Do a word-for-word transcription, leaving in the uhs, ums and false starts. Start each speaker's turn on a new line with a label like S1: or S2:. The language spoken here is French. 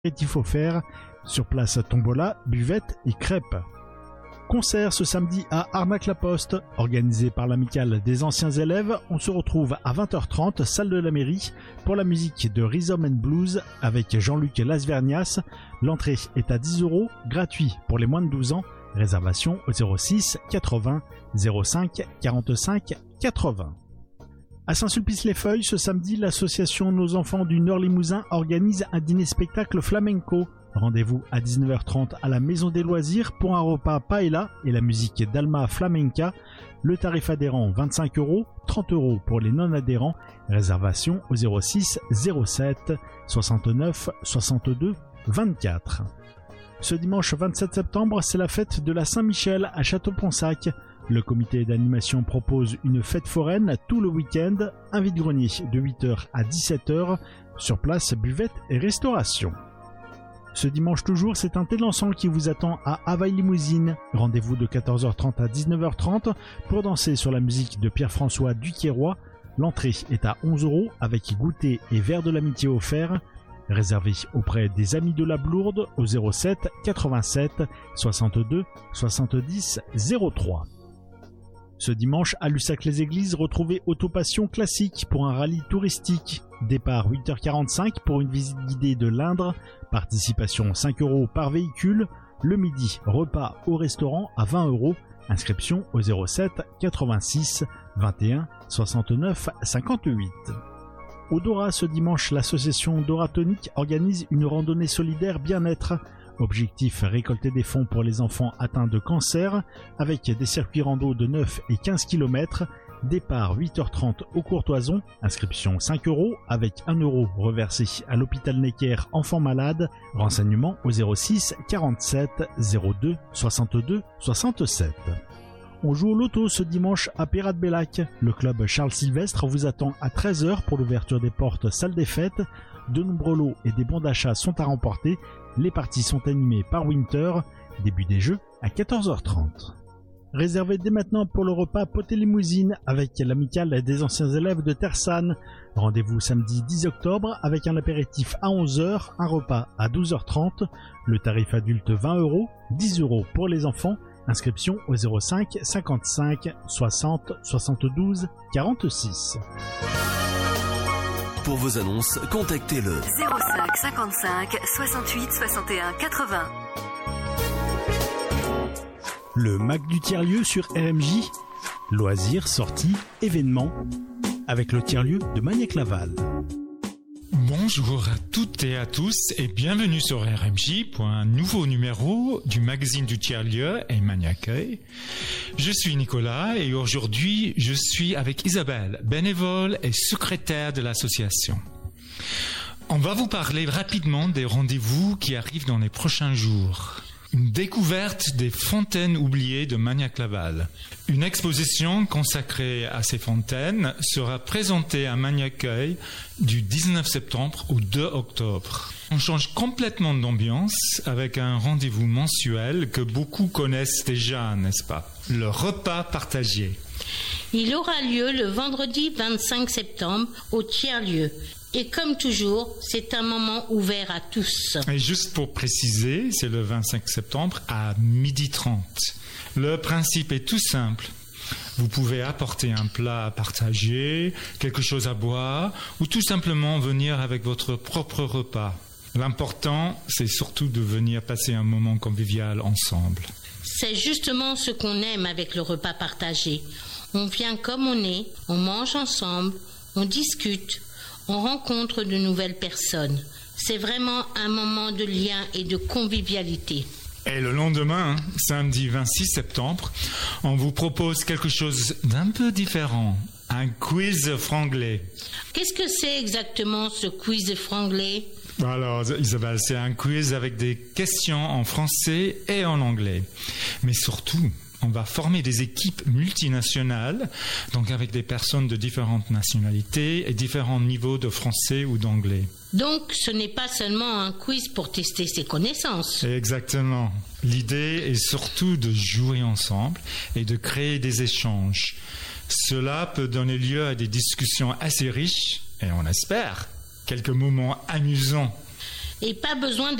S1: apéritifs offerts. Sur place, tombola, buvette et crêpes. Concert ce samedi à Arnac-la-Poste, organisé par l'amicale des anciens élèves. On se retrouve à vingt heures trente, salle de la mairie, pour la musique de Rhythm and Blues avec Jean-Luc Lasvernias. L'entrée est à dix euros, gratuit pour les moins de douze ans. Réservation au zéro six quatre-vingts zéro cinq quarante-cinq quatre-vingts. À Saint-Sulpice-les-Feuilles, ce samedi, l'association Nos Enfants du Nord-Limousin organise un dîner-spectacle flamenco. Rendez-vous à dix-neuf heures trente à la Maison des Loisirs pour un repas paella et la musique d'Alma Flamenca. Le tarif adhérent vingt-cinq euros, trente euros pour les non-adhérents. Réservation au zéro six zéro sept soixante-neuf soixante-deux vingt-quatre. Ce dimanche vingt-sept septembre, c'est la fête de la Saint-Michel à Château-Ponsac. Le comité d'animation propose une fête foraine tout le week-end, un vide-grenier de huit heures à dix-sept heures, sur place buvette et restauration. Ce dimanche toujours, c'est un thé dansant qui vous attend à Havaï-Limousine. Rendez-vous de quatorze heures trente à dix-neuf heures trente pour danser sur la musique de Pierre-François Duquesroy. L'entrée est à onze euros avec goûter et verre de l'amitié offert. Réservé auprès des Amis de la Blourde au zéro sept quatre-vingt-sept soixante-deux soixante-dix zéro trois. Ce dimanche, à Lussac-les-Églises, retrouvez Autopassion classique pour un rallye touristique. Départ huit heures quarante-cinq pour une visite guidée de l'Indre. Participation cinq euros par véhicule. Le midi, repas au restaurant à vingt euros. Inscription au zéro sept quatre-vingt-six vingt et un soixante-neuf cinquante-huit. Au Dora, ce dimanche, l'association Dora Tonic organise une randonnée solidaire bien-être. Objectif, récolter des fonds pour les enfants atteints de cancer, avec des circuits rando de neuf et quinze kilomètres. Départ huit heures trente au Courtoison, inscription cinq euros, avec un euro reversé à l'hôpital Necker enfants malades. Renseignements au zéro six quarante-sept zéro deux soixante-deux soixante-sept. On joue au loto ce dimanche à Pérat-de-Bellac. Le club Charles Sylvestre vous attend à treize heures pour l'ouverture des portes salle des fêtes. De nombreux lots et des bons d'achat sont à remporter. Les parties sont animées par Winter. Début des jeux à quatorze heures trente. Réservez dès maintenant pour le repas Poté-Limousine avec l'amicale des anciens élèves de Tersanne. Rendez-vous samedi dix octobre avec un apéritif à onze heures, un repas à douze heures trente. Le tarif adulte vingt euros, dix euros pour les enfants. Inscription au zéro cinq cinquante-cinq soixante soixante-douze quarante-six.
S2: Pour vos annonces, contactez-le
S3: zéro cinq cinquante-cinq soixante-huit soixante et un quatre-vingts.
S1: Le Mac du tiers-lieu sur R M J. Loisirs, sorties, événements. Avec le tiers-lieu de Magnac-Laval.
S4: Bonjour à toutes et à tous et bienvenue sur R M J pour un nouveau numéro du magazine du tiers-lieu et Magnac-Accueil. Je suis Nicolas et aujourd'hui je suis avec Isabelle, bénévole et secrétaire de l'association. On va vous parler rapidement des rendez-vous qui arrivent dans les prochains jours. Une découverte des fontaines oubliées de Magnac-Laval. Une exposition consacrée à ces fontaines sera présentée à Magnac-Accueil du dix-neuf septembre au deux octobre. On change complètement d'ambiance avec un rendez-vous mensuel que beaucoup connaissent déjà, n'est-ce pas? Le repas partagé.
S5: Il aura lieu le vendredi vingt-cinq septembre au tiers-lieu. Et comme toujours, c'est un moment ouvert à tous.
S4: Et juste pour préciser, c'est le vingt-cinq septembre à midi trente. Le principe est tout simple. Vous pouvez apporter un plat à partager, quelque chose à boire, ou tout simplement venir avec votre propre repas. L'important, c'est surtout de venir passer un moment convivial ensemble.
S5: C'est justement ce qu'on aime avec le repas partagé. On vient comme on est, on mange ensemble, on discute. On rencontre de nouvelles personnes. C'est vraiment un moment de lien et de convivialité.
S4: Et le lendemain, samedi vingt-six septembre, on vous propose quelque chose d'un peu différent. Un quiz franglais.
S5: Qu'est-ce que c'est exactement ce quiz franglais ?
S4: Alors, Isabelle, c'est un quiz avec des questions en français et en anglais. Mais surtout, on va former des équipes multinationales, donc avec des personnes de différentes nationalités et différents niveaux de français ou d'anglais.
S5: Donc, ce n'est pas seulement un quiz pour tester ses connaissances.
S4: Exactement. L'idée est surtout de jouer ensemble et de créer des échanges. Cela peut donner lieu à des discussions assez riches et on espère quelques moments amusants.
S5: et pas besoin